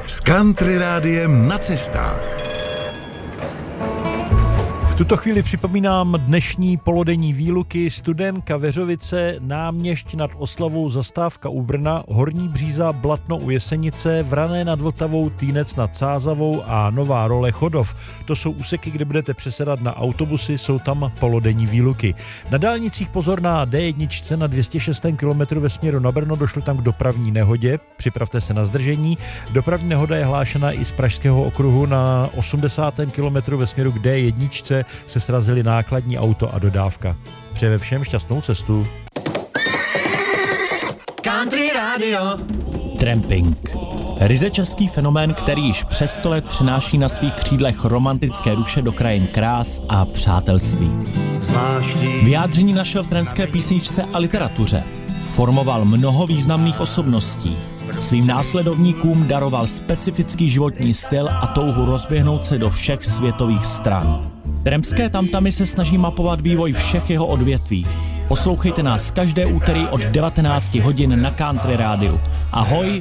S Country Rádiem na cestách. V tuto chvíli připomínám dnešní polodenní výluky: Studenka, Veřovice, Náměšť nad Oslavou, Zastávka u Brna, Horní Bříza, Blatno u Jesenice, Vrané nad Vltavou, Týnec nad Sázavou a Nová Role, Chodov. To jsou úseky, kde budete přesedat na autobusy, jsou tam polodenní výluky. Na dálnicích pozor na D1 na 206. kilometru ve směru na Brno, došlo tam k dopravní nehodě, připravte se na zdržení. Dopravní nehoda je hlášena i z Pražského okruhu. Na 80. kilometru ve směru k D1 se srazili nákladní auto a dodávka. Přejeme všem šťastnou cestu. Country Radio. Tramping. Ryze český fenomén, který již přes 100 let přenáší na svých křídlech romantické duše do krajin krás a přátelství. Vyjádření našel v tremské písničce a literatuře. Formoval mnoho významných osobností. Svým následovníkům daroval specifický životní styl a touhu rozběhnout se do všech světových stran. Tremské tamtamy se snaží mapovat vývoj všech jeho odvětví. Poslouchejte nás každé úterý od 19 hodin na Country Rádiu. Ahoj,